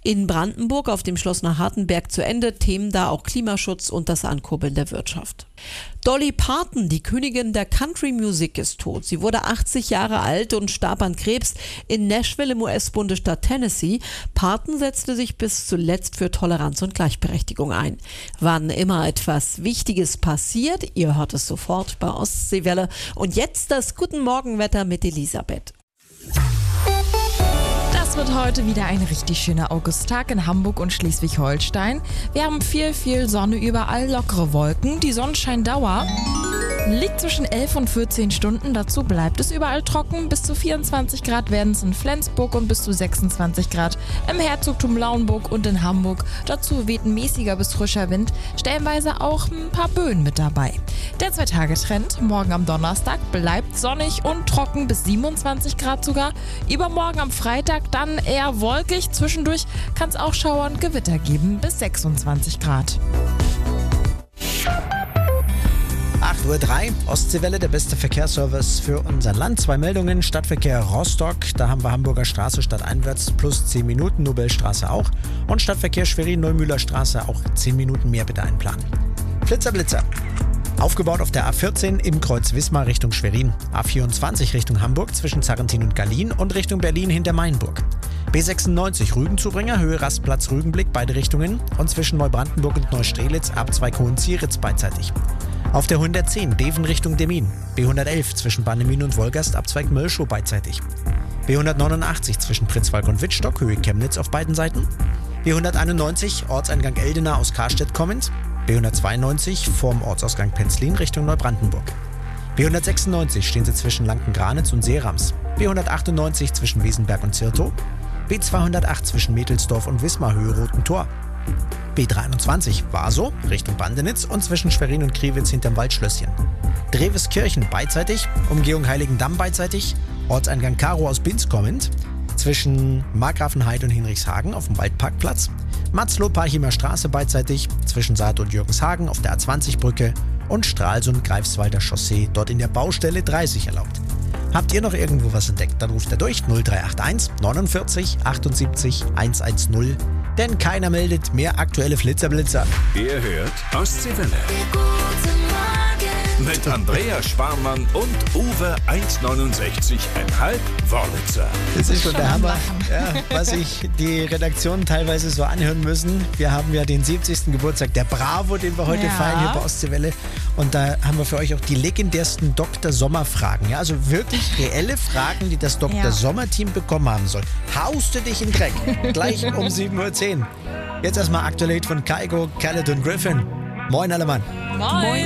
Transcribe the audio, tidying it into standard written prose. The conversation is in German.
In Brandenburg auf dem Schloss Neuhartenberg zu Ende. Themen da auch Klimaschutz und das Ankurbeln der Wirtschaft. Dolly Parton, die Königin der Country Music, ist tot. Sie wurde 80 Jahre alt und starb an Krebs in Nashville im US-Bundesstaat Tennessee. Parton setzte sich bis zuletzt für Toleranz und Gleichberechtigung ein. Wann immer etwas Wichtiges passiert, ihr hört es sofort bei Ostseewelle. Und jetzt das Guten Morgenwetter mit Elisabeth. Es wird heute wieder ein richtig schöner Augusttag in Hamburg und Schleswig-Holstein. Wir haben viel Sonne überall, lockere Wolken. Die Sonnenscheindauer liegt zwischen 11 und 14 Stunden. Dazu bleibt es überall trocken. Bis zu 24 Grad werden es in Flensburg und bis zu 26 Grad im Herzogtum Lauenburg und in Hamburg. Dazu weht ein mäßiger bis frischer Wind, stellenweise auch ein paar Böen mit dabei. Der 2-Tage-Trend, morgen am Donnerstag bleibt sonnig und trocken bis 27 Grad sogar. Übermorgen am Freitag dann eher wolkig. Zwischendurch kann es auch Schauern, Gewitter geben bis 26 Grad. 8:03 Uhr, Ostseewelle, der beste Verkehrsservice für unser Land. 2 Meldungen, Stadtverkehr Rostock, da haben wir Hamburger Straße stadteinwärts plus 10 Minuten, Nobelstraße auch. Und Stadtverkehr Schwerin, Neumühler Straße auch 10 Minuten mehr bitte einplanen. Blitzer. Aufgebaut auf der A14 im Kreuz Wismar Richtung Schwerin. A24 Richtung Hamburg zwischen Zarrentin und Gallien und Richtung Berlin hinter Mainburg. B96 Rügenzubringer, Höhe Rastplatz Rügenblick, beide Richtungen und zwischen Neubrandenburg und Neustrelitz Abzweig Hohenzieritz beidseitig. Auf der 110 Deven Richtung Demmin. B111 zwischen Bannemin und Wolgast Abzweig Mölschow beidseitig. B189 zwischen Pritzwalk und Wittstock, Höhe Chemnitz auf beiden Seiten. B191 Ortseingang Eldena aus Karstedt kommend. B192 vorm Ortsausgang Penzlin Richtung Neubrandenburg. B196 stehen sie zwischen Lankengranitz und Seerams. B198 zwischen Wiesenberg und Zirtow. B208 zwischen Metelsdorf und Wismar Höhe Roten Tor. B23 Warsow Richtung Bandenitz und zwischen Schwerin und Kriwitz hinterm Waldschlösschen. Dreweskirchen beidseitig, Umgehung Heiligendamm beidseitig, Ortseingang Karow aus Binz kommend, zwischen Markgrafenheide und Hinrichshagen auf dem Waldparkplatz, Matzlow-Parchimer Straße beidseitig, zwischen Saat und Jürgenshagen auf der A20-Brücke und Stralsund-Greifswalder Chaussee, dort in der Baustelle 30 erlaubt. Habt ihr noch irgendwo was entdeckt, dann ruft er durch 0381 49 78 110, denn keiner meldet mehr aktuelle Flitzer-Blitzer. Ihr hört Ostseewelle. Mit Andrea Sparmann und Uwe 1,69,5 Wörlitzer. Das ist schon der Hammer, ja, was sich die Redaktionen teilweise so anhören müssen. Wir haben ja den 70. Geburtstag der Bravo, den wir heute feiern hier bei Ostseewelle. Und da haben wir für euch auch die legendärsten Dr. Sommer-Fragen. Ja, also wirklich reelle Fragen, die das Dr. Sommer-Team bekommen haben soll. Haust du dich in den Dreck? Gleich um 7:10 Uhr. Jetzt erstmal aktuell von Kygo, Khaled und Griffin. Moin alle Mann. Moin.